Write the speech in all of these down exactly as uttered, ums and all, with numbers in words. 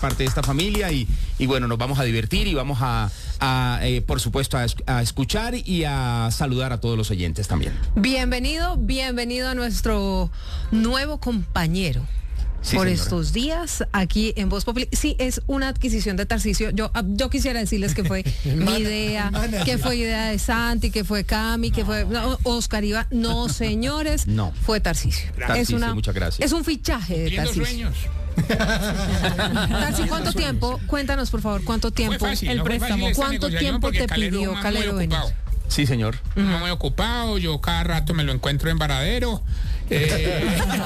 parte de esta familia y, y bueno, nos vamos a divertir y vamos a, a eh, por supuesto, a, a escuchar y a saludar a todos los oyentes también. Bienvenido, bienvenido a nuestro nuevo compañero. Sí, por señora. Estos días aquí en Voz Populi. Sí, es una adquisición de Tarcisio. Yo, yo quisiera decirles que fue mi idea, que fue idea de Santi, que fue Cami, no. que fue no, Oscar Iván. No, señores, no. fue Tarcisio. Tarcisio, es una, muchas gracias. Es un fichaje de Tarcisio. Sueños. Tarsi, ¿cuánto tiempo? Cuéntanos, por favor, ¿cuánto tiempo? No fácil, el no préstamo. ¿Cuánto tiempo te Calero pidió Calero venir? Sí, señor. Uh-huh. No muy ocupado, yo cada rato me lo encuentro en Varadero. Eh...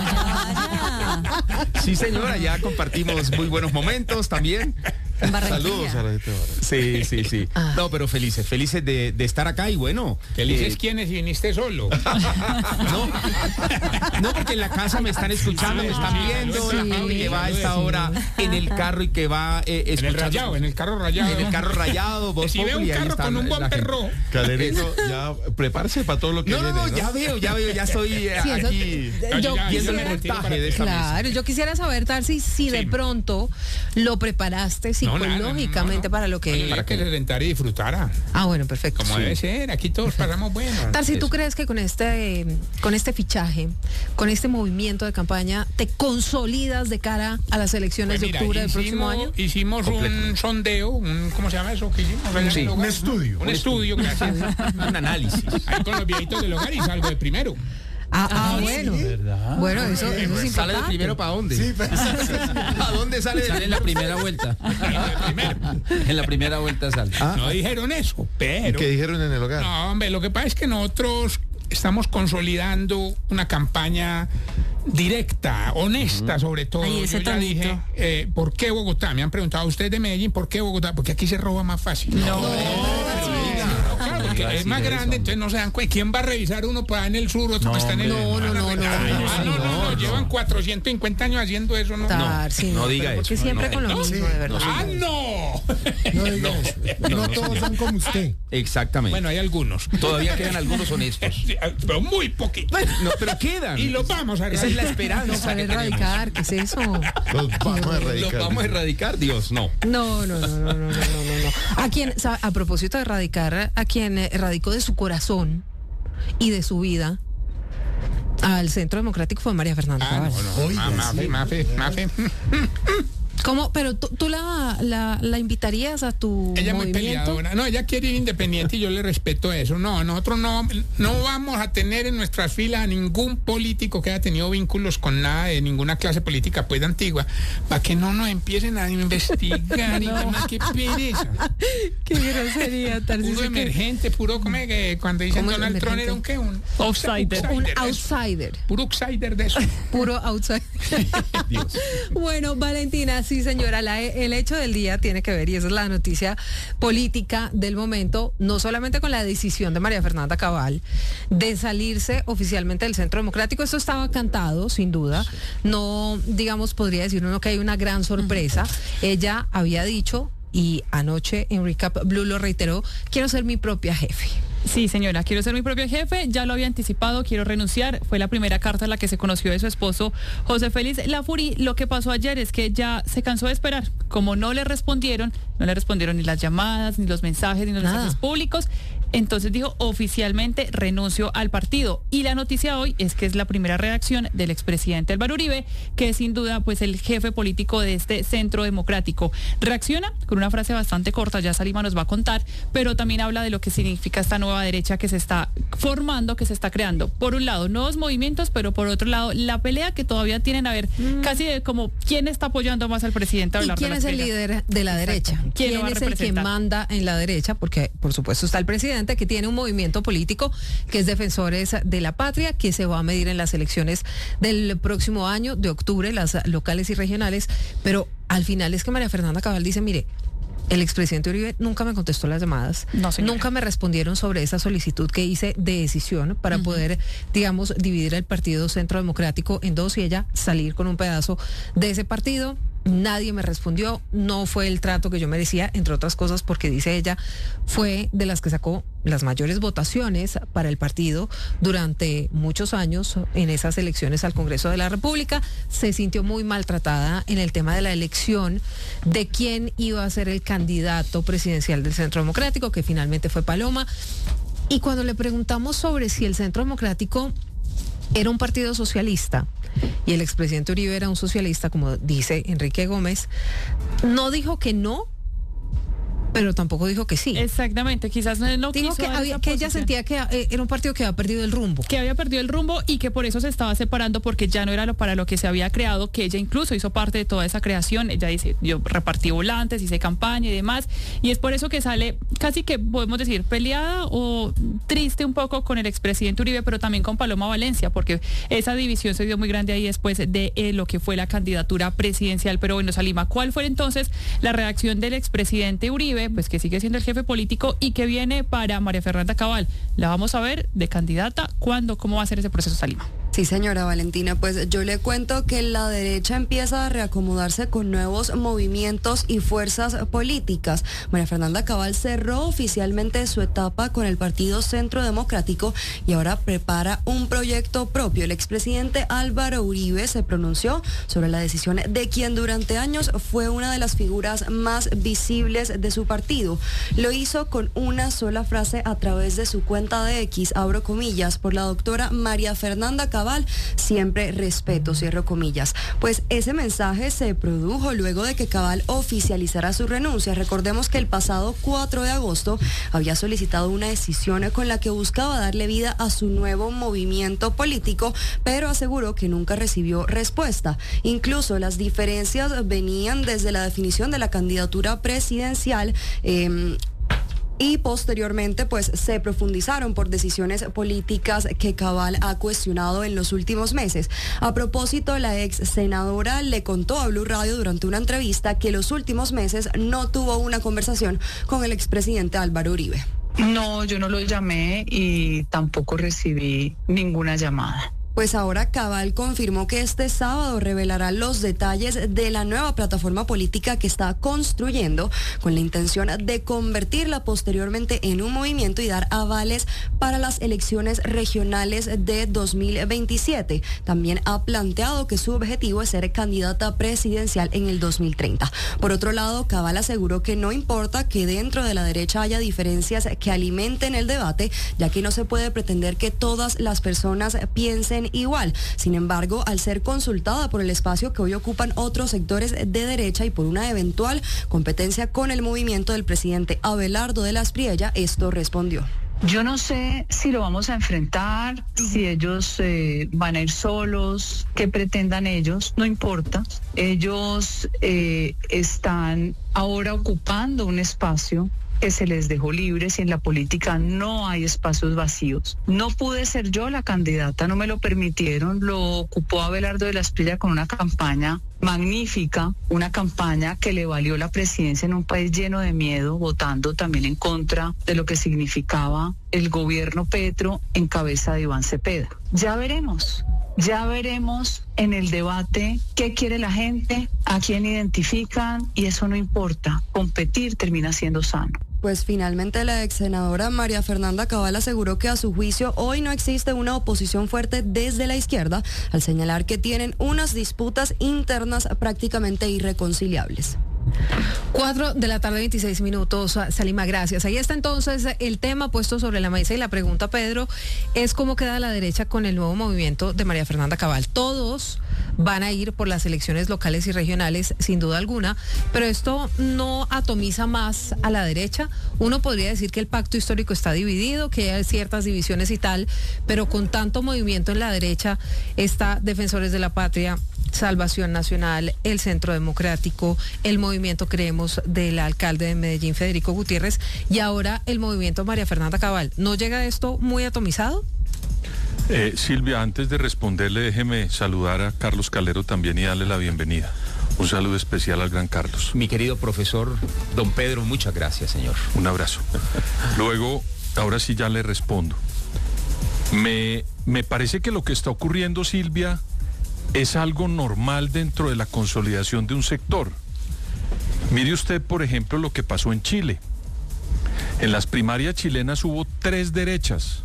Sí, señora, ya compartimos muy buenos momentos también. Saludos a la gente. Sí, sí, sí. Ah. No, pero felices, felices de, de estar acá y bueno. ¿Felices eh... quiénes y viniste solo? No, no, porque en la casa me están escuchando, me están viendo, sí, la Fabi que va a esta hora en el carro y que va eh, escuchando. En el rayado, en el carro rayado. En el carro rayado, vos si ve un carro con un buen perro. Calerito, ya prepárese para todo lo que no, viene. No, no, ya veo, ya veo, ya estoy eh, sí, aquí eso, yo, viendo el montaje de esta Claro, mesa. yo quisiera saber, Tarsi, si sí. de pronto lo preparaste psicológicamente no, no, no. para lo que... Oye, para que se sentara y disfrutara. Ah, bueno, perfecto. Como sí. debe ser, aquí todos pasamos bueno. Tarsi, ¿tú crees que con este, con este fichaje, con este movimiento de campaña, te consolidas de cara a las elecciones pues mira, de octubre hicimos, del próximo año? Hicimos un sondeo, un, ¿cómo se llama eso? ¿Qué hicimos? Sí, un estudio. Un, un estudio, gracias. Un análisis. Ahí con los viejitos del hogar y salgo de primero. Ah, ah, bueno. ¿Verdad? Bueno, eso, eso es importante. ¿Sale de primero para dónde? Sí, pero... ¿A dónde sale? De sale en la primera vuelta. En la primera vuelta sale. Ah. No dijeron eso, pero... ¿Qué dijeron en el hogar? No, hombre, lo que pasa es que nosotros estamos consolidando una campaña directa, honesta, uh-huh. sobre todo. Ay, yo ya dije, eh, ¿por qué Bogotá? Me han preguntado ustedes de Medellín, ¿por qué Bogotá? Porque aquí se roba más fácil. No, no, no, no claro, porque es más grande, entonces no se dan cuenta. ¿Quién va a revisar uno para en el sur, otro no, está en el... No, no, no, no, no, no, no, no, llevan cuatrocientos cincuenta años haciendo eso, ¿no? Tar, sí, no, no diga eso. Porque siempre con lo mismo, de verdad. ¡Ah, no! No todos son como usted. Exactamente. Bueno, hay algunos. Todavía quedan algunos honestos. Pero muy poquitos. No, pero quedan. Y los vamos a erradicar. Esa es la esperanza. No, erradicar, ¿qué es eso? Los vamos a erradicar. Los vamos a erradicar, Dios, no. No, no, no, no, no, no, no, no. A quien, a propósito de erradicar, a quien erradicó de su corazón y de su vida al Centro Democrático fue María Fernanda Cabal. Ah, no, no. Ah, Mafe, Mafe, Mafe. ¿Cómo? Pero tú, tú la, la, la invitarías a tu ella movimiento. Ella muy peleadora. No, ella quiere ir independiente y yo le respeto eso. No, nosotros no, no vamos a tener en nuestras filas a ningún político que haya tenido vínculos con nada de ninguna clase política pues antigua, para que no nos empiecen a investigar y demás. Qué pereza. Qué grosería, Tarcisio. Puro emergente, puro como que cuando dicen Donald Trump era un qué, un outsider. Un outsider. Puro outsider de eso. Puro outsider. Dios. Bueno, Valentina, sí, señora, la, el hecho del día tiene que ver, y esa es la noticia política del momento, no solamente con la decisión de María Fernanda Cabal de salirse oficialmente del Centro Democrático. Esto estaba cantado, sin duda. Sí. No, digamos, podría decir uno que hay una gran sorpresa. Uh-huh. Ella había dicho, y anoche en Recap Blue lo reiteró, quiero ser mi propia jefe. Sí, señora, quiero ser mi propio jefe, ya lo había anticipado, quiero renunciar. Fue la primera carta en la que se conoció de su esposo, José Félix Lafuri. Lo que pasó ayer es que ya se cansó de esperar. Como no le respondieron, no le respondieron ni las llamadas, ni los mensajes, ni los Nada. mensajes públicos, entonces dijo, oficialmente renuncio al partido. Y la noticia hoy es que es la primera reacción del expresidente Álvaro Uribe, que es sin duda pues el jefe político de este Centro Democrático. Reacciona con una frase bastante corta, ya Salima nos va a contar, pero también habla de lo que significa esta nueva derecha que se está formando, que se está creando. Por un lado, nuevos movimientos, pero por otro lado, la pelea que todavía tienen a ver, mm. casi de como quién está apoyando más al presidente. ¿Y quién es el líder de la derecha? ¿Quién, ¿Quién es el que manda en la derecha? Porque, por supuesto, está el presidente, que tiene un movimiento político que es Defensores de la Patria, que se va a medir en las elecciones del próximo año, de octubre, las locales y regionales, pero al final es que María Fernanda Cabal dice, mire, el expresidente Uribe nunca me contestó las llamadas, no, nunca me respondieron sobre esa solicitud que hice de decisión para uh-huh. poder, digamos, dividir el partido Centro Democrático en dos y ella salir con un pedazo de ese partido. nadie me respondió, no fue el trato que yo merecía, entre otras cosas porque dice ella, fue de las que sacó las mayores votaciones para el partido durante muchos años en esas elecciones al Congreso de la República. Se sintió muy maltratada en el tema de la elección de quién iba a ser el candidato presidencial del Centro Democrático, que finalmente fue Paloma. Y cuando le preguntamos sobre si el Centro Democrático era un partido socialista y el expresidente Uribe era un socialista, como dice Enrique Gómez, no dijo que no, pero tampoco dijo que sí. Exactamente, quizás no, no dijo quiso que, dar había, esa que ella posición. sentía que eh, era un partido que había perdido el rumbo. Que había perdido el rumbo y que por eso se estaba separando, porque ya no era lo para lo que se había creado, que ella incluso hizo parte de toda esa creación. Ella dice, yo repartí volantes, hice campaña y demás, y es por eso que sale casi que podemos decir peleada o triste un poco con el expresidente Uribe, pero también con Paloma Valencia, porque esa división se dio muy grande ahí después de eh, lo que fue la candidatura presidencial. Pero bueno, Salima, ¿cuál fue entonces la reacción del expresidente Uribe, pues que sigue siendo el jefe político y que viene para María Fernanda Cabal? La vamos a ver de candidata. ¿Cuándo? ¿Cómo va a ser ese proceso, Salima? Sí, señora Valentina, pues yo le cuento que la derecha empieza a reacomodarse con nuevos movimientos y fuerzas políticas. María Fernanda Cabal cerró oficialmente su etapa con el Partido Centro Democrático y ahora prepara un proyecto propio. El expresidente Álvaro Uribe se pronunció sobre la decisión de quien durante años fue una de las figuras más visibles de su partido. Lo hizo con una sola frase a través de su cuenta de X, abro comillas, por la doctora María Fernanda Cabal, siempre respeto, cierro comillas. Pues ese mensaje se produjo luego de que Cabal oficializara su renuncia. Recordemos que el pasado cuatro de agosto había solicitado una decisión con la que buscaba darle vida a su nuevo movimiento político, pero aseguró que nunca recibió respuesta. Incluso las diferencias venían desde la definición de la candidatura presidencial, eh, y posteriormente pues se profundizaron por decisiones políticas que Cabal ha cuestionado en los últimos meses. A propósito, la ex senadora le contó a Blue Radio durante una entrevista que los últimos meses no tuvo una conversación con el expresidente Álvaro Uribe. No, yo no lo llamé y tampoco recibí ninguna llamada. Pues ahora Cabal confirmó que este sábado revelará los detalles de la nueva plataforma política que está construyendo con la intención de convertirla posteriormente en un movimiento y dar avales para las elecciones regionales de dos mil veintisiete. También ha planteado que su objetivo es ser candidata presidencial en el dos mil treinta. Por otro lado, Cabal aseguró que no importa que dentro de la derecha haya diferencias que alimenten el debate, ya que no se puede pretender que todas las personas piensen igual. Sin embargo, al ser consultada por el espacio que hoy ocupan otros sectores de derecha y por una eventual competencia con el movimiento del presidente Abelardo de la Espriella, esto respondió. Yo no sé si lo vamos a enfrentar, si ellos eh, van a ir solos, qué pretendan ellos, no importa. Ellos eh, están ahora ocupando un espacio que se les dejó libres y en la política no hay espacios vacíos. No pude ser yo la candidata, no me lo permitieron, lo ocupó Abelardo de la Espriella con una campaña magnífica, una campaña que le valió la presidencia en un país lleno de miedo, votando también en contra de lo que significaba el gobierno Petro en cabeza de Iván Cepeda. Ya veremos. Ya veremos en el debate qué quiere la gente, a quién identifican, y eso no importa. Competir termina siendo sano. Pues finalmente la ex senadora María Fernanda Cabal aseguró que a su juicio hoy no existe una oposición fuerte desde la izquierda, al señalar que tienen unas disputas internas prácticamente irreconciliables. Cuatro de la tarde, veintiséis minutos. Salima, gracias. Ahí está entonces el tema puesto sobre la mesa y la pregunta, Pedro, es cómo queda la derecha con el nuevo movimiento de María Fernanda Cabal. Todos van a ir por las elecciones locales y regionales, sin duda alguna, pero esto no atomiza más a la derecha. Uno podría decir que el pacto histórico está dividido, que hay ciertas divisiones y tal, pero con tanto movimiento en la derecha está Defensores de la Patria, Salvación Nacional, el Centro Democrático, el movimiento Creemos del alcalde de Medellín, Federico Gutiérrez, y ahora el movimiento María Fernanda Cabal. ¿No llega esto muy atomizado? Eh, Silvia, antes de responderle, déjeme saludar a Carlos Calero también y darle la bienvenida. Un saludo especial al gran Carlos. Mi querido profesor don Pedro, muchas gracias, señor. Un abrazo. Luego, ahora sí ya le respondo. Me, me parece que lo que está ocurriendo, Silvia, es algo normal dentro de la consolidación de un sector. Mire usted, por ejemplo, lo que pasó en Chile. En las primarias chilenas hubo tres derechas.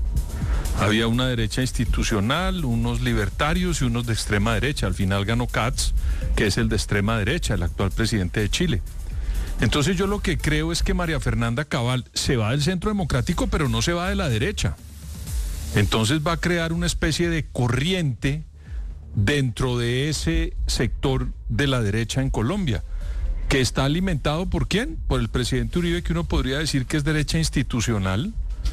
Había una derecha institucional, unos libertarios y unos de extrema derecha. Al final ganó Katz, que es el de extrema derecha, el actual presidente de Chile. Entonces yo lo que creo es que María Fernanda Cabal se va del Centro Democrático, pero no se va de la derecha. Entonces va a crear una especie de corriente dentro de ese sector de la derecha en Colombia, que está alimentado ¿por quién? Por el presidente Uribe, que uno podría decir que es derecha institucional,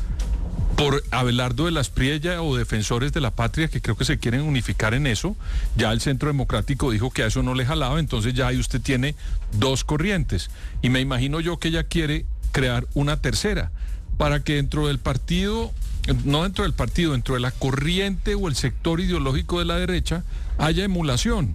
por Abelardo de la Espriella o Defensores de la Patria, que creo que se quieren unificar en eso. Ya el Centro Democrático dijo que a eso no le jalaba, entonces ya ahí usted tiene dos corrientes. Y me imagino yo que ella quiere crear una tercera, para que dentro del partido, no dentro del partido, dentro de la corriente o el sector ideológico de la derecha, haya emulación.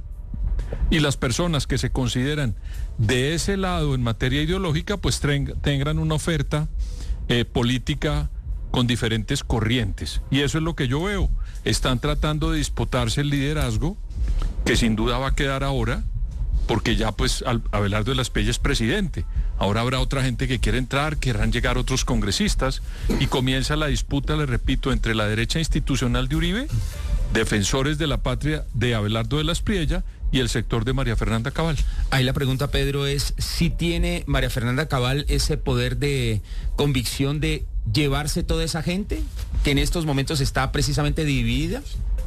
Y las personas que se consideran de ese lado en materia ideológica, pues tengan una oferta eh, política con diferentes corrientes. Y eso es lo que yo veo. Están tratando de disputarse el liderazgo, que sin duda va a quedar ahora, porque ya pues Abelardo de la Espriella es presidente. Ahora habrá otra gente que quiere entrar, querrán llegar otros congresistas, y comienza la disputa, le repito, entre la derecha institucional de Uribe, Defensores de la Patria de Abelardo de la Espriella, y el sector de María Fernanda Cabal. Ahí la pregunta, Pedro, es si tiene María Fernanda Cabal ese poder de convicción de llevarse toda esa gente que en estos momentos está precisamente dividida.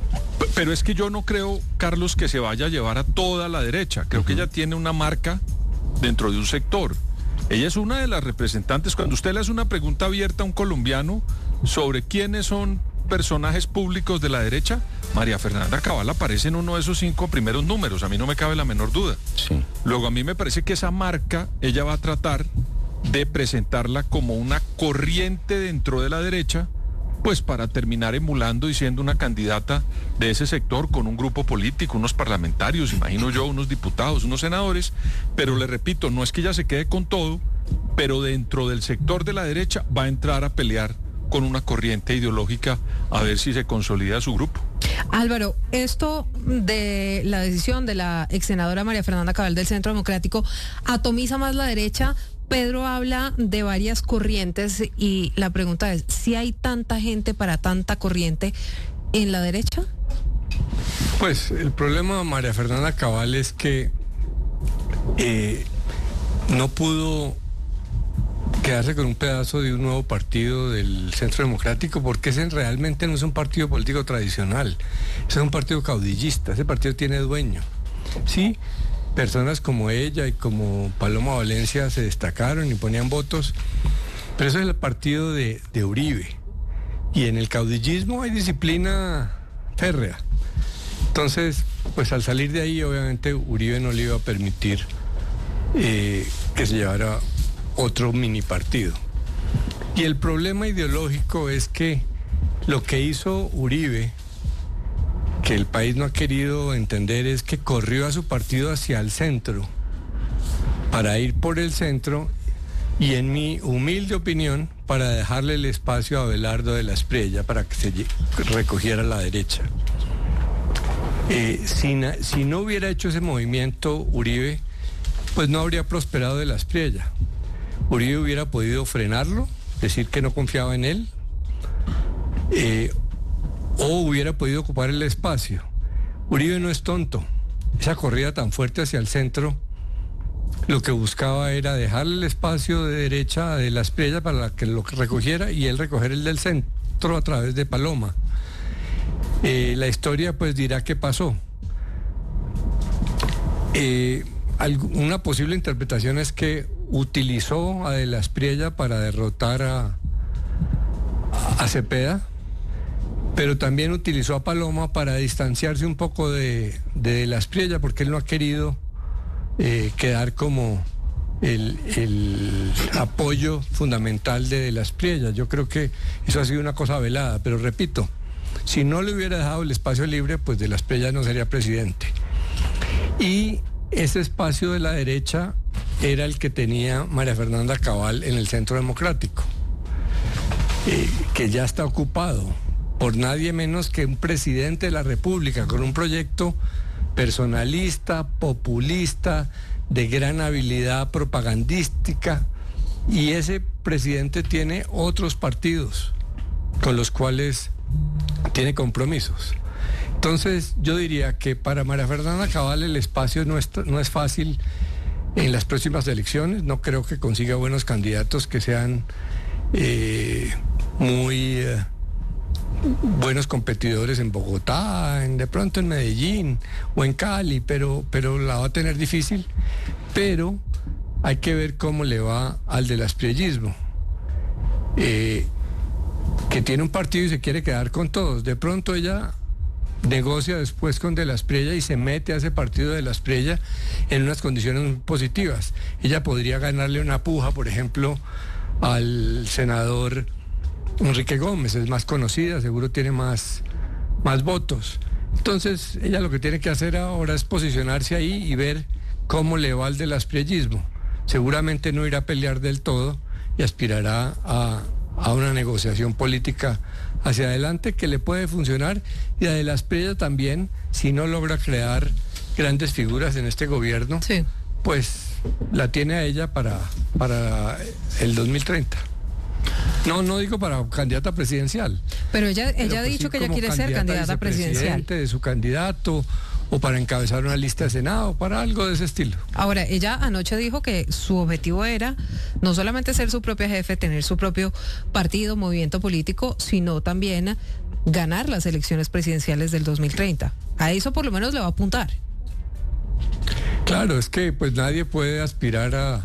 Pero es que yo no creo, Carlos, que se vaya a llevar a toda la derecha. Creo uh-huh. que ella tiene una marca dentro de un sector. Ella es una de las representantes. Cuando usted le hace una pregunta abierta a un colombiano sobre quiénes son personajes públicos de la derecha, María Fernanda Cabal aparece en uno de esos cinco primeros números, a mí no me cabe la menor duda. Sí. Luego a mí me parece que esa marca ella va a tratar de presentarla como una corriente dentro de la derecha, pues para terminar emulando y siendo una candidata de ese sector con un grupo político, unos parlamentarios, imagino yo, unos diputados, unos senadores, pero le repito, no es que ella se quede con todo, pero dentro del sector de la derecha va a entrar a pelear con una corriente ideológica a ver si se consolida su grupo. Álvaro, esto de la decisión de la ex senadora María Fernanda Cabal del Centro Democrático atomiza más la derecha. Pedro habla de varias corrientes y la pregunta es, ¿si hay tanta gente para tanta corriente en la derecha? Pues el problema de María Fernanda Cabal es que eh, no pudo quedarse con un pedazo de un nuevo partido del Centro Democrático, porque ese realmente no es un partido político tradicional, es un partido caudillista, ese partido tiene dueño. Sí, personas como ella y como Paloma Valencia se destacaron y ponían votos, pero ese es el partido de, de Uribe, y en el caudillismo hay disciplina férrea. Entonces, pues al salir de ahí, obviamente Uribe no le iba a permitir eh, que se llevara otro mini partido. Y el problema ideológico es que lo que hizo Uribe, que el país no ha querido entender, es que corrió a su partido hacia el centro para ir por el centro y, en mi humilde opinión, para dejarle el espacio a Abelardo de la Espriella para que se recogiera a la derecha. Eh, si, si no hubiera hecho ese movimiento Uribe, pues no habría prosperado de la Espriella. Uribe hubiera podido frenarlo, decir que no confiaba en él, eh, o hubiera podido ocupar el espacio. Uribe no es tonto. Esa corrida tan fuerte hacia el centro, lo que buscaba era dejarle el espacio de derecha de la Espriella para que lo recogiera y él recoger el del centro a través de Paloma. Eh, la historia pues dirá qué pasó. Eh, una posible interpretación es que utilizó a de la Espriella para derrotar a, a Cepeda, pero también utilizó a Paloma para distanciarse un poco de, de la Espriella, porque él no ha querido eh, quedar como el, el apoyo fundamental de, de la Espriella. Yo creo que eso ha sido una cosa velada, pero repito, si no le hubiera dejado el espacio libre, pues de la Espriella no sería presidente. Y ese espacio de la derecha era el que tenía María Fernanda Cabal en el Centro Democrático, eh, que ya está ocupado. por nadie menos que un presidente de la República con un proyecto personalista, populista, de gran habilidad propagandística, y ese presidente tiene otros partidos con los cuales tiene compromisos. Entonces yo diría que para María Fernanda Cabal el espacio no es, no es fácil en las próximas elecciones. No creo que consiga buenos candidatos que sean eh, muy eh, buenos competidores en Bogotá, en, de pronto en Medellín o en Cali, pero, pero la va a tener difícil. Pero hay que ver cómo le va al del aspriellismo, eh, que tiene un partido y se quiere quedar con todos. De pronto ella negocia después con De la Espriella y se mete a ese partido de La Espriella en unas condiciones muy positivas. Ella podría ganarle una puja, por ejemplo, al senador Enrique Gómez, es más conocida, seguro tiene más, más votos. Entonces ella lo que tiene que hacer ahora es posicionarse ahí y ver cómo le va al del aspriellismo. Seguramente no irá a pelear del todo y aspirará a, a una negociación política hacia adelante que le puede funcionar, y a De la Espriella también, si no logra crear grandes figuras en este gobierno, sí, pues la tiene a ella para, para el dos mil treinta. No, no digo para candidata presidencial. Pero ella, ella pero ha pues dicho sí que ella quiere ser candidata presidencial. De su candidato, o para encabezar una lista de Senado, para algo de ese estilo. Ahora, ella anoche dijo que su objetivo era no solamente ser su propia jefe, tener su propio partido, movimiento político, sino también ganar las elecciones presidenciales del dos mil treinta. A eso por lo menos le va a apuntar. Claro, es que pues nadie puede aspirar a,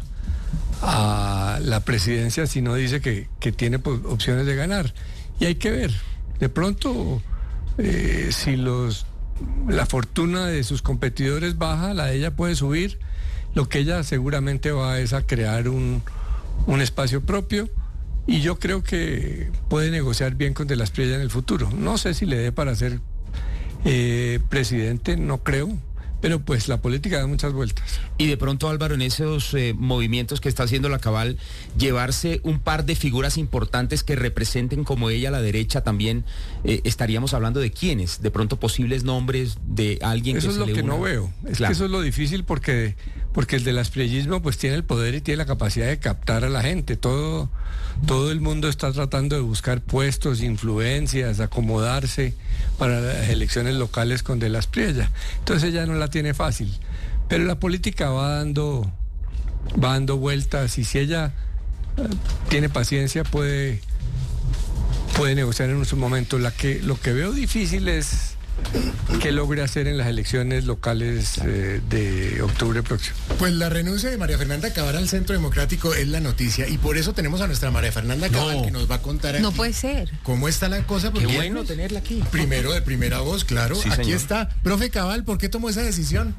a la presidencia si no dice que, que tiene pues, opciones de ganar. Y hay que ver, de pronto, eh, si los la fortuna de sus competidores baja, la de ella puede subir. Lo que ella seguramente va es a crear un, un espacio propio, y yo creo que puede negociar bien con De la Espriella en el futuro. No sé si le dé para ser eh, presidente, no creo, pero pues la política da muchas vueltas. Y de pronto, Álvaro, en esos eh, movimientos que está haciendo la Cabal, llevarse un par de figuras importantes que representen como ella a la derecha también, eh, estaríamos hablando de quiénes, de pronto posibles nombres de alguien eso que es se lo le que una. No veo, es Claro. que eso es lo difícil, porque, porque el del aspriellismo pues tiene el poder y tiene la capacidad de captar a la gente. Todo, todo el mundo está tratando de buscar puestos, influencias, acomodarse para las elecciones locales con De la Espriella. Entonces ella no la tiene fácil, pero la política va dando va dando vueltas, y si ella eh, tiene paciencia puede puede negociar en su momento. La que lo que veo difícil es que logre hacer en las elecciones locales eh, de octubre próximo. Pues la renuncia de María Fernanda Cabal al Centro Democrático es la noticia, y por eso tenemos a nuestra María Fernanda Cabal, no, que nos va a contar aquí. No puede ser. ¿Cómo está la cosa? Qué bueno tenerla aquí. Primero de primera voz, claro. Sí, aquí señor. está. Profe Cabal, ¿por qué tomó esa decisión?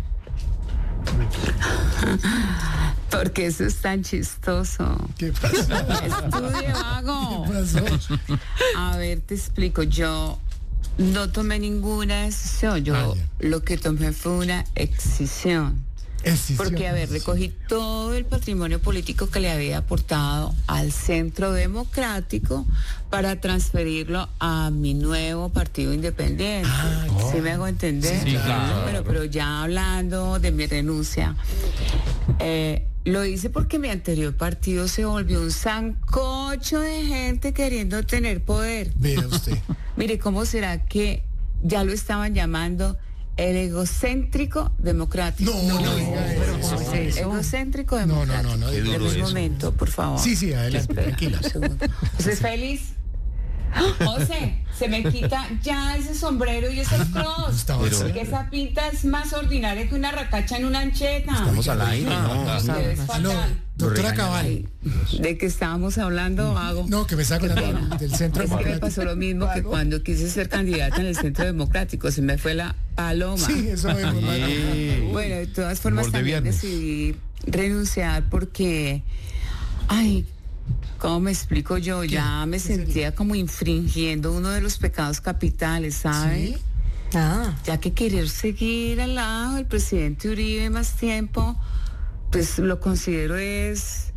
Porque eso es tan chistoso. ¿Qué pasó? Estudie, vago. ¿Qué pasó? A ver, te explico. Yo no tomé ninguna decisión. Yo Ah, lo que tomé fue una excisión. Excisión. Porque, a ver, recogí todo el patrimonio político que le había aportado al Centro Democrático para transferirlo a mi nuevo partido independiente. Ah, ¿Sí me hago entender? Sí, claro. Bueno, pero ya hablando de mi renuncia, eh, lo hice porque mi anterior partido se volvió un sancocho de gente queriendo tener poder. Vea usted. Mire, ¿cómo será que ya lo estaban llamando el egocéntrico democrático? No, no, no diga pero eso. ¿cómo es? Egocéntrico No, no, democrático. no, no, Qué diga duro Un eso. momento, por favor. Sí, sí, adelante, Espera, tranquila. un segundo. ¿Usted es feliz? José, se me quita ya ese sombrero y ese cross. Estaba Pero- así. Que esa pinta es más ordinaria que una racacha en una ancheta. Estamos al aire, ¿no? Usted es Aló, fatal. doctora Regaña. Cabal. Ay, ¿de qué estábamos hablando, Hago? No, que me saco la mano del Centro Es que me Democrático. pasó lo mismo que cuando quise ser candidata en el Centro Democrático, se me fue la paloma. Sí, eso me Sí. Bueno, de todas formas Humor de también viernes. decidí renunciar porque, ay, ¿cómo me explico yo? Ya me sentía como infringiendo uno de los pecados capitales, ¿sabe? ¿Sí? Ah. Ya que querer seguir al lado del presidente Uribe más tiempo, pues lo considero es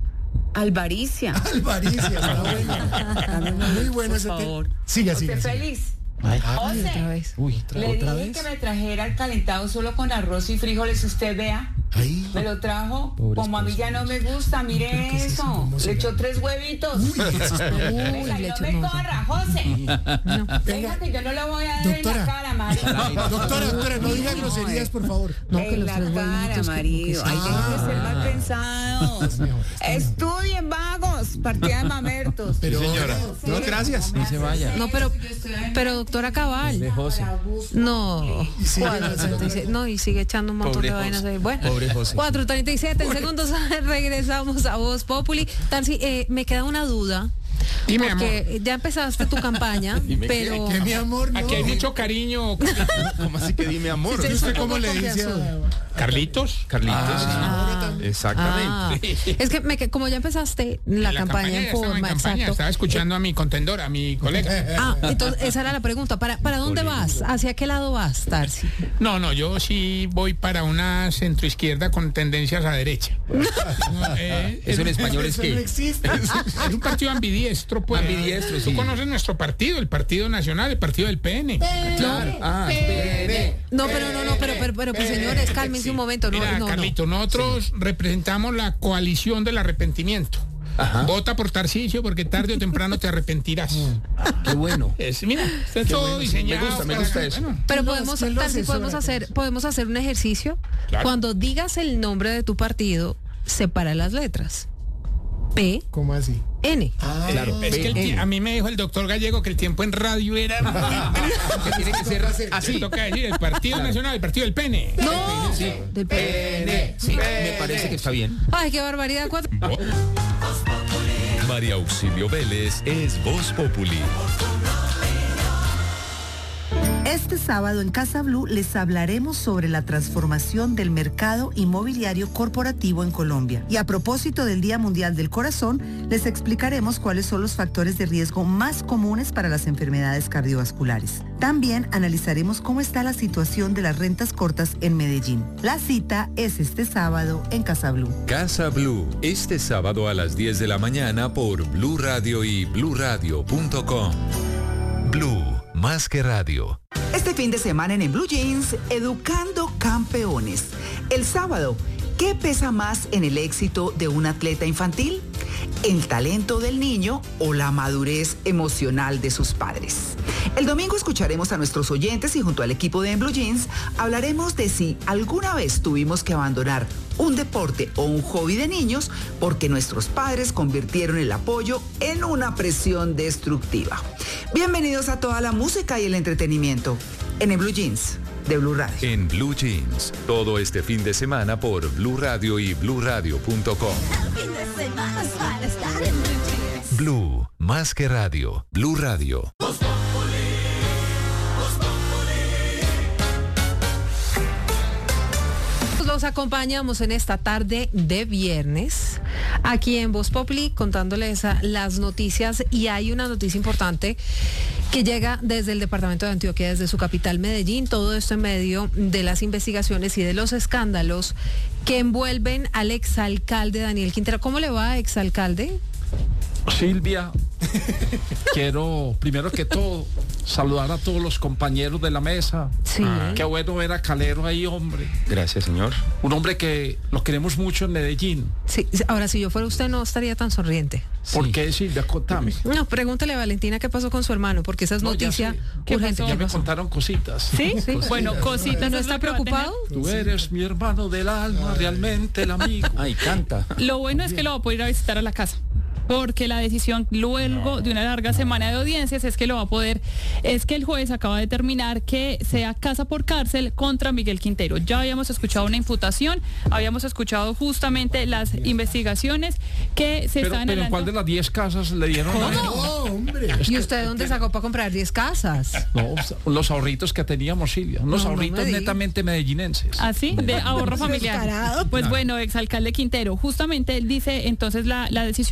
alvaricia. Alvaricia, está bueno. Dame un momento, Muy bueno por ese tema. favor. Siga, ¿Usted siga, siga. feliz? Ay, José, otra vez. Uy, otra, le otra dije vez. que me trajera el calentado solo con arroz y frijoles, usted vea. Ahí. Me lo trajo, Pobres como a mí ya no me gusta, mire ¿Pero qué es eso? eso. ¿Cómo Le será? echó tres huevitos. Uy, eso es peor. Venga, Uy, y le no echó- me no, corra, José. No. Venga, que yo no lo voy a dar en Doctora. la cara, marido. Doctora, doctora, no diga groserías, por favor. No, que En los la tres cara, huevitos, que- marido. que Hay sí. que ser mal pensados. Estudien, vagos. Partida de mamertos. Pero, señora. No, gracias. No se vaya. No, pero, pero doctora Cabal. De José. No, Y sigue cuatro treinta y siete, no, y sigue echando un montón Pobre de vainas José. ahí. Bueno, Pobre José. cuatro treinta y siete segundos, regresamos a Voz Populi. Tarsi, eh, me queda una duda. Dime, porque ya empezaste tu campaña, pero... que mi amor, no. Aquí hay mucho cariño. ¿Cómo así que dime amor? ¿Y usted cómo le dice a... Carlitos. Carlitos. Ah, Exactamente. ah. Es que me, que- como ya empezaste la, La campaña, ya en estaba forma, campaña, exacto. estaba escuchando a mi contendora, a mi colega. Ah, entonces esa era la pregunta. ¿Para, para dónde vas? ¿Hacia qué lado vas, Tarsi? No, no, yo sí voy para una centroizquierda con tendencias a derecha. No, eh, Eso en español es Eso no que... existe. es un partido ambidiestro, pues. Ambidiestro, Tú sí. conoces nuestro partido, el Partido Nacional, el partido del P N. Claro. Ah, No, pero no, no, pero, pero, pero, pues, señores, cálmense un momento. No, Mira, no, no. Carlito, nosotros representamos la coalición del arrepentimiento. Ajá. Vota por Tarcisio porque tarde o temprano te arrepentirás. Qué bueno. Es, mira, está todo bueno, sí, diseñado. me gusta, me gusta eso. Bueno, Pero ¿Quién lo podemos, hace? ¿Quién lo Tarsi, asesora podemos con hacer, eso? podemos hacer un ejercicio. Claro. Cuando digas el nombre de tu partido, separa las letras. P, ¿Cómo así? N. Ah, Claro. es que el ti- a mí me dijo el doctor Gallego que el tiempo en radio era... Que tiene que ser Así así. toca decir, el Partido Nacional, el Partido del P N. No, del P. N. Sí, me parece que está bien. Ay, qué barbaridad. Cuatro. María Auxilio Vélez es Voz Populi. Este sábado en Casa Blue les hablaremos sobre la transformación del mercado inmobiliario corporativo en Colombia. Y a propósito del Día Mundial del Corazón, les explicaremos cuáles son los factores de riesgo más comunes para las enfermedades cardiovasculares. También analizaremos cómo está la situación de las rentas cortas en Medellín. La cita es este sábado en Casa Blue. Casa Blue, este sábado a las diez de la mañana por Blue Radio y blue radio punto com. Blue, más que radio. Este fin de semana en, en Blue Jeans, Educando Campeones. El sábado, ¿qué pesa más en el éxito de un atleta infantil? ¿El talento del niño o la madurez emocional de sus padres? El domingo escucharemos a nuestros oyentes y junto al equipo de En Blue Jeans hablaremos de si alguna vez tuvimos que abandonar un deporte o un hobby de niños porque nuestros padres convirtieron el apoyo en una presión destructiva. Bienvenidos a toda la música y el entretenimiento en En Blue Jeans de Blue Radio. En Blue Jeans, todo este fin de semana por Blue Radio y blue radio punto com. Blue, más que radio. Blue Radio. Los acompañamos en esta tarde de viernes aquí en Voz Populi contándoles a- las noticias, y hay una noticia importante que llega desde el departamento de Antioquia, desde su capital Medellín, todo esto en medio de las investigaciones y de los escándalos que envuelven al exalcalde Daniel Quintero. ¿Cómo le va, exalcalde? Silvia, quiero primero que todo saludar a todos los compañeros de la mesa. Sí. Ah, qué bueno ver a Calero ahí, hombre. Gracias, señor. Un hombre que lo queremos mucho en Medellín. Sí, ahora si yo fuera usted no estaría tan sonriente. ¿Por qué, Silvia? Contame. No, pregúntele a Valentina qué pasó con su hermano, porque esa es No, ya noticia sé. urgente. Ya ¿Qué me pasó? contaron cositas. ¿Sí? Bueno, cositas. ¿No es está lo que va a tener. preocupado? Tú eres mi hermano del alma, realmente el amigo. Ay, canta. Lo bueno es que lo va a poder ir a visitar a la casa. Porque la decisión luego de una larga semana de audiencias es que lo va a poder, es que el juez acaba de determinar que sea casa por cárcel contra Miguel Quintero. Ya habíamos escuchado una imputación, habíamos escuchado justamente las investigaciones que se Pero, están pero ¿en cuál de las diez casas le dieron? ¿Cómo? No, hombre. ¿Y usted dónde sacó para comprar diez casas? No, los ahorritos que teníamos, Silvia. Unos No, no ahorritos me diga. netamente medellinenses. Así, de ahorro familiar. Descarado. Pues bueno, exalcalde Quintero, justamente él dice entonces la, la decisión que sí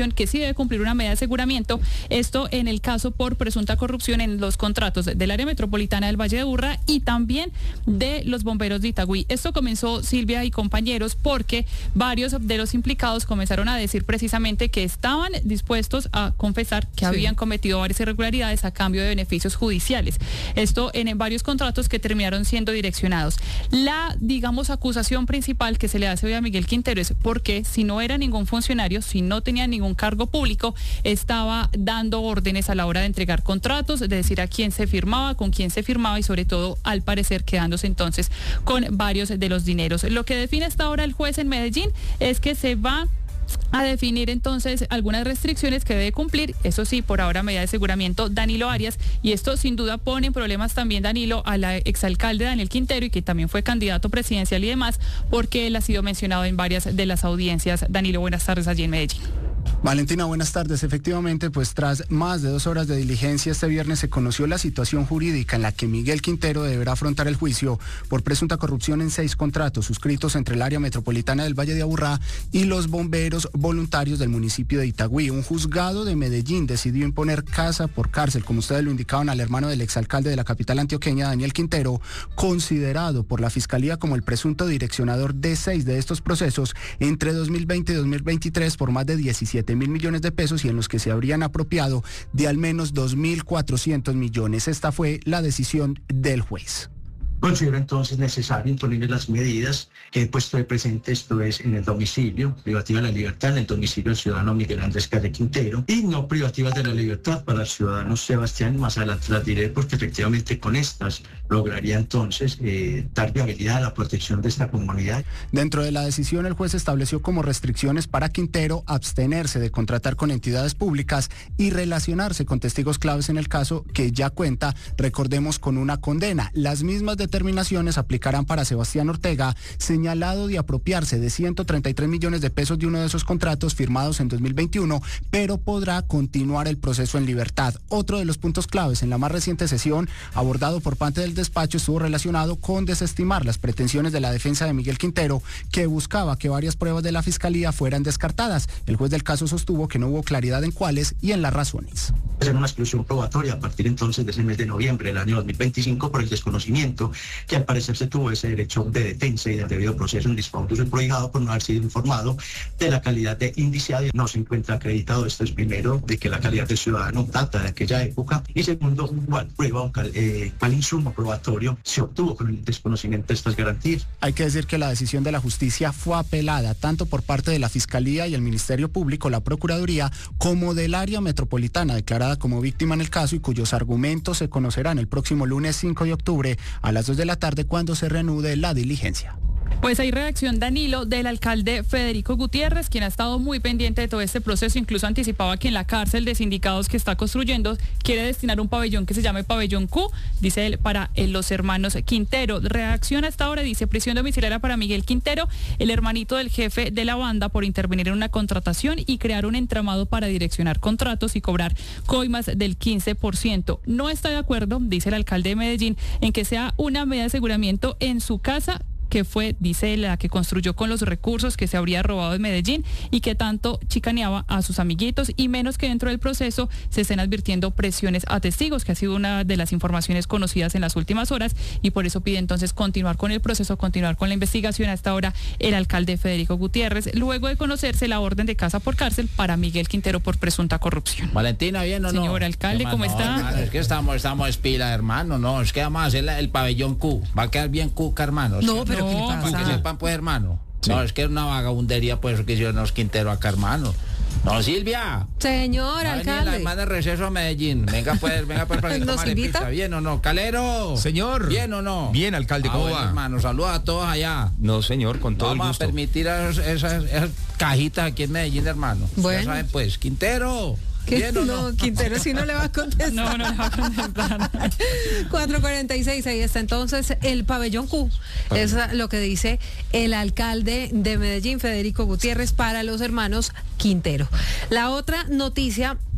debe cumplir una medida de aseguramiento, esto en el caso por presunta corrupción en los contratos del área metropolitana del Valle de Aburrá y también de los bomberos de Itagüí. Esto comenzó, Silvia y compañeros, porque varios de los implicados comenzaron a decir precisamente que estaban dispuestos a confesar que sí. habían cometido varias irregularidades a cambio de beneficios judiciales. Esto en, en varios contratos que terminaron siendo direccionados. La, digamos, acusación principal que se le hace hoy a Miguel Quintero es porque si no era ningún funcionario, si no tenía ningún cargo público, estaba dando órdenes a la hora de entregar contratos, de decir a quién se firmaba, con quién se firmaba y sobre todo, al parecer, quedándose entonces con varios de los dineros. Lo que define hasta ahora el juez en Medellín es que se va a definir entonces algunas restricciones que debe cumplir, eso sí, por ahora medida de aseguramiento Danilo Arias, y esto sin duda pone en problemas también, Danilo, a la exalcalde Daniel Quintero, y que también fue candidato presidencial y demás, porque él ha sido mencionado en varias de las audiencias. Danilo, buenas tardes allí en Medellín. Valentina, buenas tardes. Efectivamente, pues tras más de dos horas de diligencia, este viernes se conoció la situación jurídica en la que Miguel Quintero deberá afrontar el juicio por presunta corrupción en seis contratos suscritos entre el área metropolitana del Valle de Aburrá y los bomberos voluntarios del municipio de Itagüí. Un juzgado de Medellín decidió imponer casa por cárcel, como ustedes lo indicaban, al hermano del exalcalde de la capital antioqueña, Daniel Quintero, considerado por la Fiscalía como el presunto direccionador de seis de estos procesos entre dos mil veinte y dos mil veintitrés por más de diecisiete mil millones de pesos y en los que se habrían apropiado de al menos dos mil cuatrocientos millones. Esta fue la decisión del juez. Considero entonces necesario imponerle las medidas que he puesto de presente, esto es en el domicilio, privativa de la libertad en el domicilio del ciudadano Miguel Andrés Calle Quintero, y no privativas de la libertad para el ciudadano Sebastián. Más adelante las diré porque efectivamente con estas lograría entonces eh, dar viabilidad a la protección de esta comunidad. Dentro de la decisión, el juez estableció como restricciones para Quintero abstenerse de contratar con entidades públicas y relacionarse con testigos claves en el caso, que ya cuenta, recordemos, con una condena. Las mismas determinaciones aplicarán para Sebastián Ortega, señalado de apropiarse de ciento treinta y tres millones de pesos de uno de esos contratos firmados en dos mil veintiuno, pero podrá continuar el proceso en libertad. Otro de los puntos claves en la más reciente sesión, abordado por parte del despacho, estuvo relacionado con desestimar las pretensiones de la defensa de Miguel Quintero, que buscaba que varias pruebas de la Fiscalía fueran descartadas. El juez del caso sostuvo que no hubo claridad en cuáles y en las razones. Es una exclusión probatoria a partir entonces de ese mes de noviembre del año dos mil veinticinco por el desconocimiento que al parecer se tuvo ese derecho de defensa y del debido proceso en disputa y prohijado por no haber sido informado de la calidad de indiciado. No se encuentra acreditado. Esto es primero, de que la calidad del ciudadano data de aquella época, y segundo, cuál prueba o cuál, eh, cuál insumo probatorio se obtuvo con el desconocimiento de estas garantías. Hay que decir que la decisión de la justicia fue apelada tanto por parte de la Fiscalía y el Ministerio Público, la Procuraduría, como del área metropolitana declarada como víctima en el caso, y cuyos argumentos se conocerán el próximo lunes cinco de octubre a las dos de la tarde, cuando se reanude la diligencia. Pues hay reacción, Danilo, del alcalde Federico Gutiérrez, quien ha estado muy pendiente de todo este proceso. Incluso anticipaba que en la cárcel de sindicados que está construyendo quiere destinar un pabellón que se llame Pabellón Q, dice él, para eh, los hermanos Quintero. Reacción hasta ahora, dice: prisión domiciliaria para Miguel Quintero, el hermanito del jefe de la banda, por intervenir en una contratación y crear un entramado para direccionar contratos y cobrar coimas del quince por ciento. No está de acuerdo, dice el alcalde de Medellín, en que sea una medida de aseguramiento en su casa, que fue, dice, la que construyó con los recursos que se habría robado de Medellín y que tanto chicaneaba a sus amiguitos, y menos que dentro del proceso se estén advirtiendo presiones a testigos, que ha sido una de las informaciones conocidas en las últimas horas, y por eso pide entonces continuar con el proceso, continuar con la investigación. Hasta ahora el alcalde Federico Gutiérrez, luego de conocerse la orden de casa por cárcel para Miguel Quintero por presunta corrupción. Valentina, ¿bien o no? Señor alcalde, ¿cómo no, está? Hermano, es que estamos, estamos espila, hermano, no, es que vamos a hacer la, el pabellón Q, va a quedar bien cuca, hermano. No, pero no, ¿qué pasa? Para que sepan, pues, hermano. Sí. No, es que es una vagabundería, pues, que hicieron los Quintero acá, hermano. No, Silvia. Señor no, alcalde. La hermana de receso a Medellín. Venga, pues, venga, pues, para que ¿Nos invita? Pizza. ¿Bien o no? Calero. Señor. ¿Bien o no? Bien, alcalde, ¿cómo ah, bueno, va? hermano, saludos a todos allá. No, señor, con todo no el vamos gusto. a permitir a esas, esas, esas cajitas aquí en Medellín, hermano. Bueno. Ya saben, pues, Quintero. ¿Qué? No, no, Quintero sí no le va a contestar. No, no le va a contestar. cuatro cuarenta y seis, ahí está entonces el pabellón Q. Es lo que dice el alcalde de Medellín, Federico Gutiérrez, para los hermanos Quintero. La otra noticia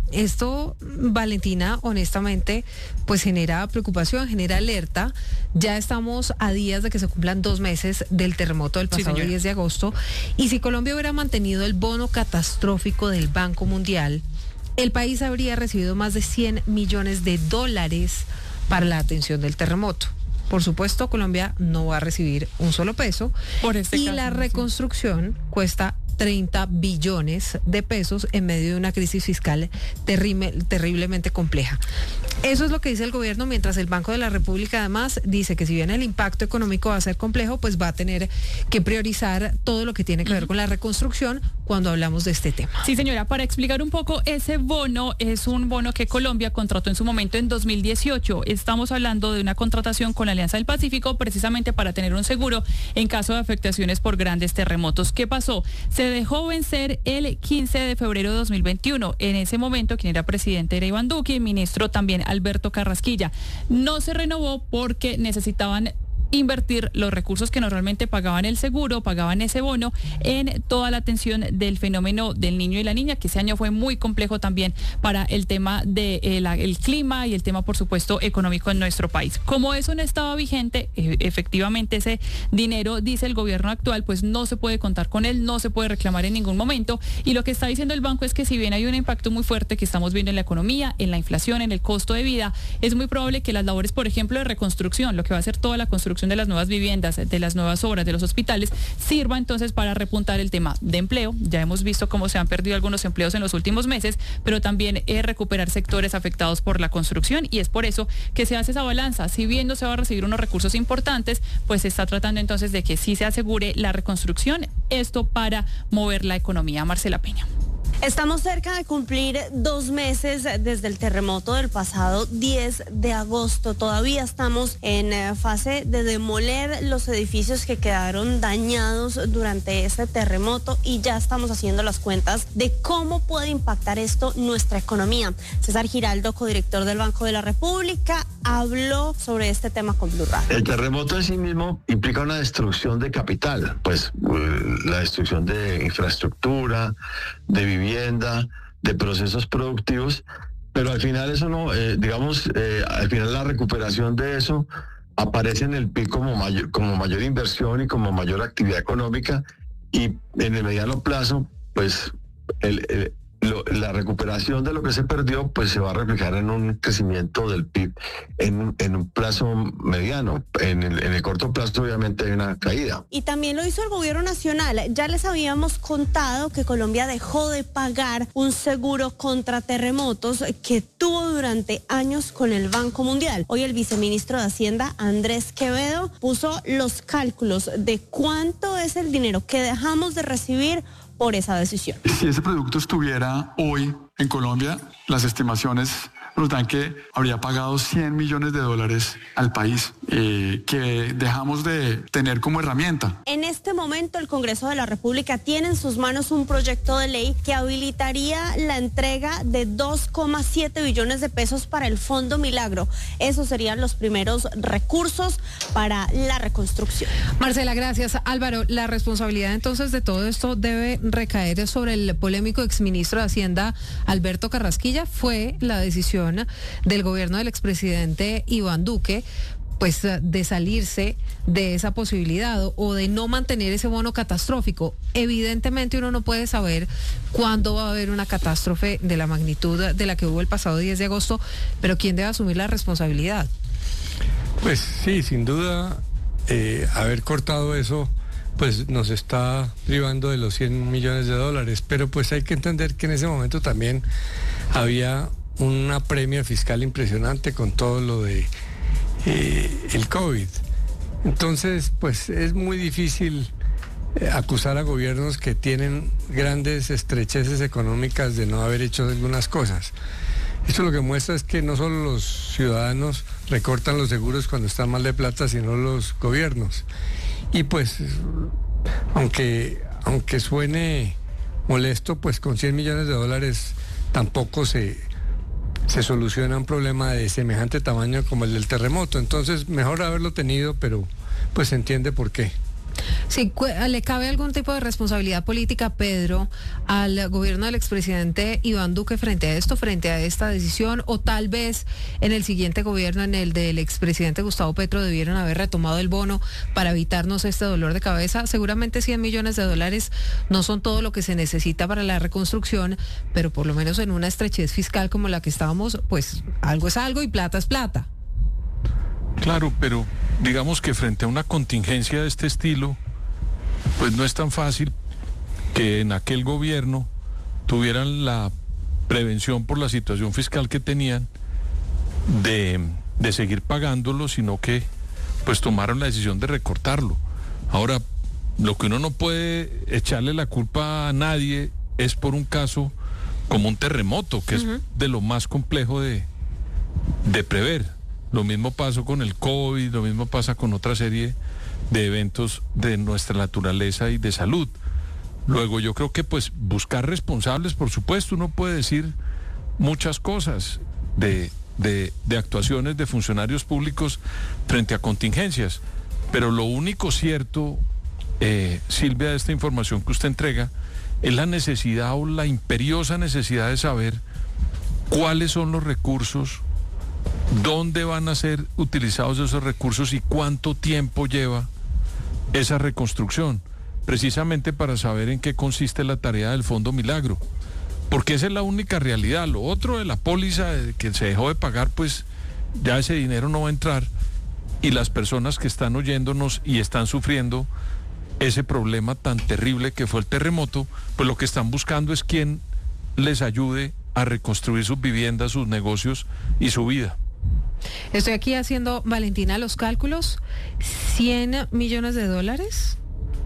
esto, Valentina, honestamente, pues genera preocupación, genera alerta. Ya estamos a días de que se cumplan dos meses del terremoto del pasado Sí, diez de agosto. Y si Colombia hubiera mantenido el bono catastrófico del Banco Mundial, el país habría recibido más de cien millones de dólares para la atención del terremoto. Por supuesto, Colombia no va a recibir un solo peso. Por este y caso, la sí. reconstrucción cuesta treinta billones de pesos en medio de una crisis fiscal terrible, terriblemente compleja. Eso es lo que dice el gobierno, mientras el Banco de la República además dice que si bien el impacto económico va a ser complejo, pues va a tener que priorizar todo lo que tiene que ver con la reconstrucción cuando hablamos de este tema. Sí, señora, para explicar un poco, ese bono es un bono que Colombia contrató en su momento en dos mil dieciocho. Estamos hablando de una contratación con la Alianza del Pacífico precisamente para tener un seguro en caso de afectaciones por grandes terremotos. ¿Qué pasó? Se dejó vencer el quince de febrero de dos mil veintiuno. En ese momento, quien era presidente era Iván Duque y ministro también Alberto Carrasquilla. No se renovó porque necesitaban invertir los recursos que normalmente pagaban el seguro, pagaban ese bono, en toda la atención del fenómeno del niño y la niña, que ese año fue muy complejo también para el tema del de, eh, el clima y el tema, por supuesto, económico en nuestro país. Como eso no estaba vigente, eh, efectivamente ese dinero, dice el gobierno actual, pues no se puede contar con él, no se puede reclamar en ningún momento, y lo que está diciendo el banco es que si bien hay un impacto muy fuerte que estamos viendo en la economía, en la inflación, en el costo de vida, es muy probable que las labores, por ejemplo, de reconstrucción, lo que va a ser toda la construcción de las nuevas viviendas, de las nuevas obras, de los hospitales, sirva entonces para repuntar el tema de empleo. Ya hemos visto cómo se han perdido algunos empleos en los últimos meses, pero también es recuperar sectores afectados por la construcción, y es por eso que se hace esa balanza. Si bien no se va a recibir unos recursos importantes, pues se está tratando entonces de que sí se asegure la reconstrucción, esto para mover la economía. Marcela Peña. Estamos cerca de cumplir dos meses desde el terremoto del pasado diez de agosto. Todavía estamos en fase de demoler los edificios que quedaron dañados durante este terremoto, y ya estamos haciendo las cuentas de cómo puede impactar esto nuestra economía. César Giraldo, codirector del Banco de la República, habló sobre este tema con Blue Radio. El terremoto en sí mismo implica una destrucción de capital, pues la destrucción de infraestructura, de vivienda, de procesos productivos, pero al final eso no, eh, digamos, eh, al final la recuperación de eso aparece en el P I B como mayor, como mayor inversión y como mayor actividad económica, y en el mediano plazo, pues el, el, lo, la recuperación de lo que se perdió, pues se va a reflejar en un crecimiento del P I B en, en un plazo mediano. En el, en el corto plazo obviamente hay una caída. Y también lo hizo el gobierno nacional. Ya les habíamos contado que Colombia dejó de pagar un seguro contra terremotos que tuvo durante años con el Banco Mundial. Hoy el viceministro de Hacienda, Andrés Quevedo, puso los cálculos de cuánto es el dinero que dejamos de recibir por esa decisión. Si ese producto estuviera hoy en Colombia, las estimaciones nos dan que habría pagado cien millones de dólares al país, eh, que dejamos de tener como herramienta. En este momento el Congreso de la República tiene en sus manos un proyecto de ley que habilitaría la entrega de dos coma siete billones de pesos para el Fondo Milagro. Esos serían los primeros recursos para la reconstrucción. Marcela, gracias. Álvaro, la responsabilidad entonces de todo esto debe recaer sobre el polémico exministro de Hacienda, Alberto Carrasquilla. Fue la decisión del gobierno del expresidente Iván Duque, pues de salirse de esa posibilidad o de no mantener ese bono catastrófico. Evidentemente uno no puede saber cuándo va a haber una catástrofe de la magnitud de la que hubo el pasado diez de agosto, pero ¿quién debe asumir la responsabilidad? Pues sí, sin duda, eh, haber cortado eso pues nos está privando de los cien millones de dólares, pero pues hay que entender que en ese momento también había una premia fiscal impresionante con todo lo de eh, el COVID. Entonces, pues es muy difícil eh, acusar a gobiernos que tienen grandes estrecheces económicas de no haber hecho algunas cosas. Esto lo que muestra es que no solo los ciudadanos recortan los seguros cuando están mal de plata, sino los gobiernos. Y pues, aunque, aunque suene molesto, pues con cien millones de dólares tampoco se... se soluciona un problema de semejante tamaño como el del terremoto. Entonces, mejor haberlo tenido, pero pues se entiende por qué. Sí, ¿le cabe algún tipo de responsabilidad política, Pedro, al gobierno del expresidente Iván Duque frente a esto, frente a esta decisión? O tal vez en el siguiente gobierno, en el del expresidente Gustavo Petro, debieron haber retomado el bono para evitarnos este dolor de cabeza. Seguramente cien millones de dólares no son todo lo que se necesita para la reconstrucción, pero por lo menos en una estrechez fiscal como la que estábamos, pues algo es algo y plata es plata. Claro, pero digamos que frente a una contingencia de este estilo, pues no es tan fácil que en aquel gobierno tuvieran la prevención por la situación fiscal que tenían de, de seguir pagándolo, sino que pues tomaron la decisión de recortarlo. Ahora, lo que uno no puede echarle la culpa a nadie es por un caso como un terremoto, que uh-huh. es de lo más complejo de, de prever. Lo mismo pasó con el COVID, lo mismo pasa con otra serie de eventos de nuestra naturaleza y de salud. Luego yo creo que pues buscar responsables, por supuesto, uno puede decir muchas cosas de, de, de actuaciones de funcionarios públicos frente a contingencias, pero lo único cierto, eh, Silvia, de esta información que usted entrega, es la necesidad o la imperiosa necesidad de saber cuáles son los recursos, dónde van a ser utilizados esos recursos y cuánto tiempo lleva esa reconstrucción, precisamente para saber en qué consiste la tarea del Fondo Milagro, porque esa es la única realidad. Lo otro de la póliza que se dejó de pagar, pues ya ese dinero no va a entrar, y las personas que están oyéndonos y están sufriendo ese problema tan terrible que fue el terremoto, pues lo que están buscando es quien les ayude a reconstruir sus viviendas, sus negocios y su vida. Estoy aquí haciendo, Valentina, los cálculos. cien millones de dólares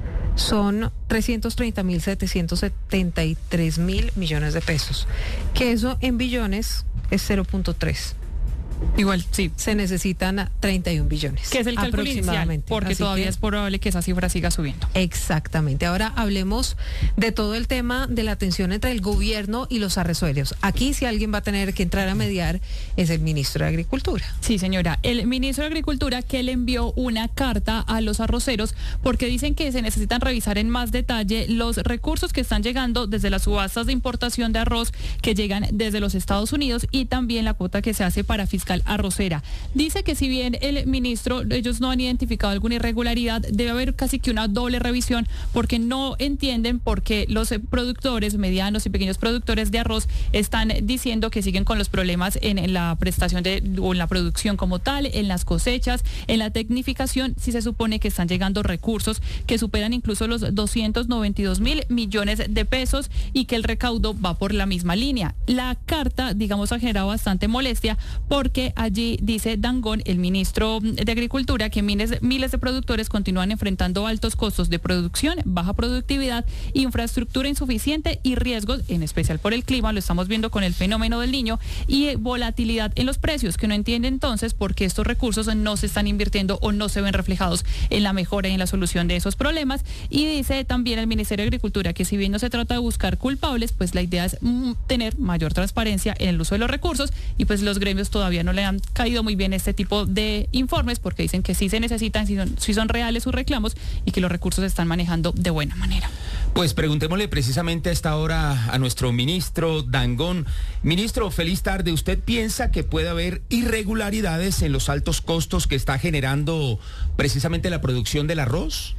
son trescientos treinta mil setecientos setenta y tres mil millones de pesos, que eso en billones es cero punto tres. Igual, sí. Se necesitan treinta y un billones. Que es el cálculo inicial, porque Así todavía que, es probable que esa cifra siga subiendo. Exactamente. Ahora hablemos de todo el tema de la tensión entre el gobierno y los arroceros. Aquí, si alguien va a tener que entrar a mediar, es el ministro de Agricultura. Sí, señora. El ministro de Agricultura, que le envió una carta a los arroceros porque dicen que se necesitan revisar en más detalle los recursos que están llegando desde las subastas de importación de arroz que llegan desde los Estados Unidos, y también la cuota que se hace para fiscal arrocera. Dice que si bien el ministro, ellos no han identificado alguna irregularidad, debe haber casi que una doble revisión, porque no entienden por qué los productores, medianos y pequeños productores de arroz, están diciendo que siguen con los problemas en, en la prestación de, o en la producción como tal, en las cosechas, en la tecnificación, si se supone que están llegando recursos que superan incluso los doscientos noventa y dos mil millones de pesos y que el recaudo va por la misma línea. La carta, digamos, ha generado bastante molestia porque allí dice Dangond, el ministro de Agricultura, que miles, miles de productores continúan enfrentando altos costos de producción, baja productividad, infraestructura insuficiente y riesgos, en especial por el clima, lo estamos viendo con el fenómeno del Niño, y volatilidad en los precios, que no entiende entonces por qué estos recursos no se están invirtiendo o no se ven reflejados en la mejora y en la solución de esos problemas. Y dice también el Ministerio de Agricultura que si bien no se trata de buscar culpables, pues la idea es mm, tener mayor transparencia en el uso de los recursos, y pues los gremios todavía no le han caído muy bien este tipo de informes porque dicen que sí se necesitan, si son, si son reales sus reclamos y que los recursos se están manejando de buena manera. Pues preguntémosle precisamente a esta hora a nuestro ministro Dangond. Ministro, feliz tarde. ¿Usted piensa que puede haber irregularidades en los altos costos que está generando precisamente la producción del arroz?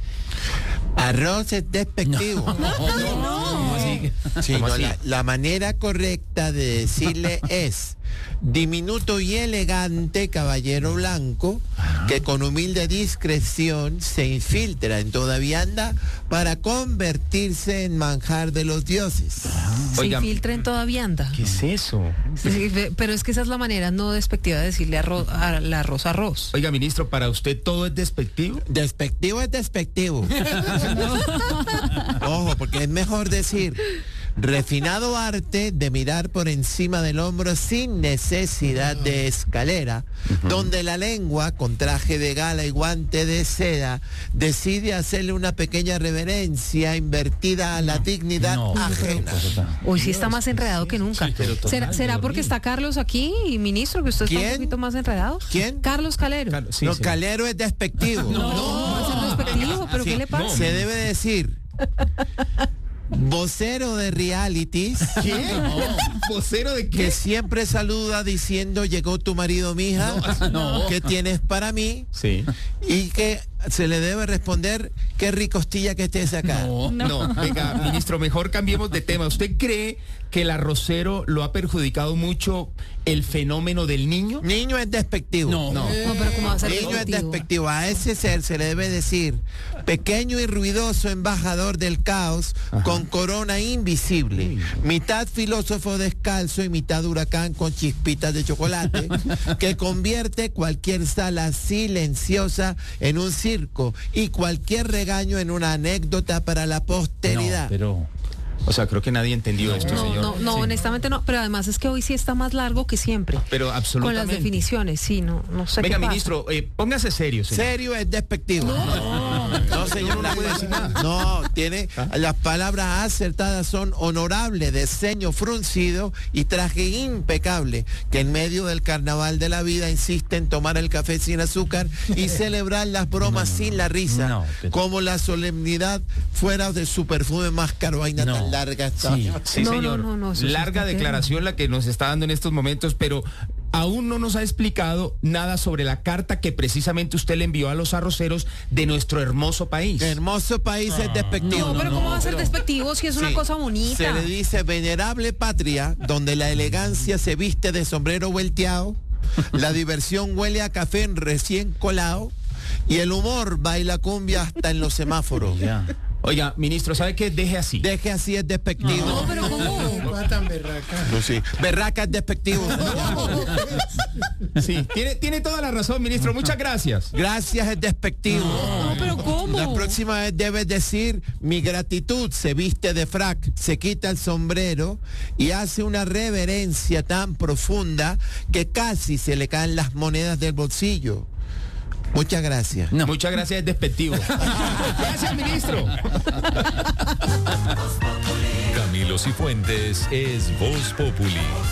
Arroz es despectivo. No, no, no, no. ¿Cómo así? Sí, ¿Cómo no, así? la, la manera correcta de decirle es diminuto y elegante caballero blanco que con humilde discreción se infiltra en toda vianda para convertirse en manjar de los dioses. Se Oiga, infiltra en toda vianda. ¿Qué es eso? Sí, pero es que esa es la manera no despectiva de decirle arroz, al arroz arroz. Oiga, ministro, ¿para usted todo es despectivo? Despectivo es despectivo. Ojo, porque es mejor decir refinado arte de mirar por encima del hombro sin necesidad de escalera, uh-huh. donde la lengua, con traje de gala y guante de seda, decide hacerle una pequeña reverencia invertida a la dignidad no, ajena. Hoy sí está más enredado que nunca. Sí, ¿Será, ¿Será porque está Carlos aquí y ministro que usted ¿Quién? Está un poquito más enredado? ¿Quién? Carlos Calero. Car- sí, no, sí. Calero es despectivo. No, no, no, no es despectivo. ¿pero Sí, qué le pasa? Se debe decir vocero de realities. ¿Qué? ¿Vocero de qué? Que siempre saluda diciendo llegó tu marido, mija. No, no. ¿Qué tienes para mí? Sí. Y que se le debe responder qué ricostilla que estés acá. No, no, venga, ministro, mejor cambiemos de tema. ¿Usted cree que el arrocero lo ha perjudicado mucho el fenómeno del niño? Niño es despectivo. No, no. No, pero ¿cómo va a ser Niño es despectivo? despectivo. A ese ser se le debe decir pequeño y ruidoso embajador del caos. Ajá. Con corona invisible. Sí. Mitad filósofo descalzo y mitad huracán con chispitas de chocolate. Que convierte cualquier sala silenciosa en un circo y cualquier regaño en una anécdota para la posteridad. No, pero... O sea, creo que nadie entendió no, esto, no, señor. No, no, sí. honestamente no, pero además es que hoy sí está más largo que siempre. Pero absolutamente. Con las definiciones, sí, no, no sé Venga, qué ministro, eh, póngase serio, señor. Serio es despectivo. No, no, no señor, no puede decir nada. No, tiene, ¿ah? Las palabras acertadas son honorable, de ceño fruncido y traje impecable, que en medio del carnaval de la vida insiste en tomar el café sin azúcar y celebrar las bromas no, no, sin la risa, no, pero... como la solemnidad fuera de su perfume más caro. Vaina no. tan larga está. Sí, sí no, señor. No, no, no, Larga declaración la que nos está dando en estos momentos, pero aún no nos ha explicado nada sobre la carta que precisamente usted le envió a los arroceros de nuestro hermoso país. Hermoso país ah, es despectivo. No, pero ¿cómo va a ser despectivo si es sí, una cosa bonita? Se le dice venerable patria, donde la elegancia se viste de sombrero vuelteado, la diversión huele a café recién colado y el humor baila cumbia hasta en los semáforos. Ya. Oiga, ministro, ¿sabe qué? Deje así. Deje así es despectivo. No, pero ¿cómo? No va tan berraca. No, sí. Berraca es despectivo. Sí, tiene, tiene toda la razón, ministro. Muchas gracias. Gracias es despectivo. No, pero ¿cómo? La próxima vez debes decir, mi gratitud se viste de frac, se quita el sombrero y hace una reverencia tan profunda que casi se le caen las monedas del bolsillo. Muchas gracias. No. Muchas gracias es despectivo. Gracias, ministro. Camilo Cifuentes es Voz Populi.